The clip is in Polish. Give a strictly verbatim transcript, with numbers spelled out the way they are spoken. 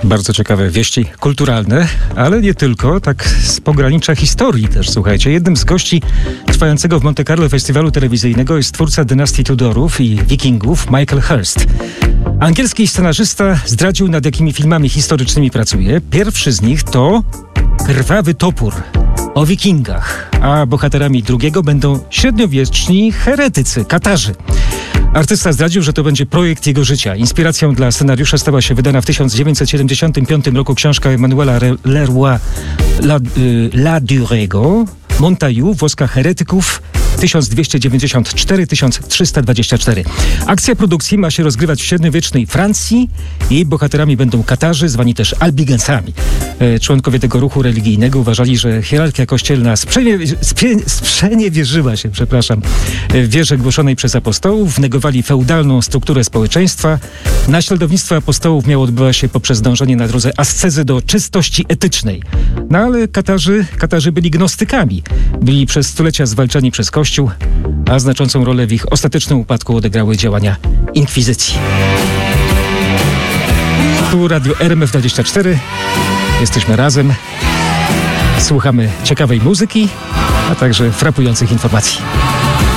Bardzo ciekawe wieści kulturalne, ale nie tylko, tak z pogranicza historii też, słuchajcie. Jednym z gości trwającego w Monte Carlo festiwalu telewizyjnego jest twórca dynastii Tudorów i Wikingów Michael Hirst. Angielski scenarzysta zdradził, nad jakimi filmami historycznymi pracuje. Pierwszy z nich to Krwawy Topór o Wikingach, a bohaterami drugiego będą średniowieczni heretycy, Katarzy. Artysta zdradził, że to będzie projekt jego życia. Inspiracją dla scenariusza stała się wydana w tysiąc dziewięćset siedemdziesiątym piątym roku książka Emanuela Leroy Ladurego Montagu, Wioska heretyków tysiąc dwieście dziewięćdziesiąt cztery do tysiąc trzysta dwadzieścia cztery. Akcja produkcji ma się rozgrywać w średniowiecznej Francji. Jej bohaterami będą Katarzy, zwani też Albigensami. E, członkowie tego ruchu religijnego uważali, że hierarchia kościelna sprzenie, spie, sprzeniewierzyła się, przepraszam, w wierze głoszonej przez apostołów, negowali feudalną strukturę społeczeństwa. Naśladownictwo apostołów miało odbywać się poprzez dążenie na drodze ascezy do czystości etycznej. No ale Katarzy, Katarzy byli gnostykami. Byli przez stulecia zwalczani przez Kościół, a znaczącą rolę w ich ostatecznym upadku odegrały działania inkwizycji. Tu Radio R M F dwadzieścia cztery. Jesteśmy razem. Słuchamy ciekawej muzyki, a także frapujących informacji.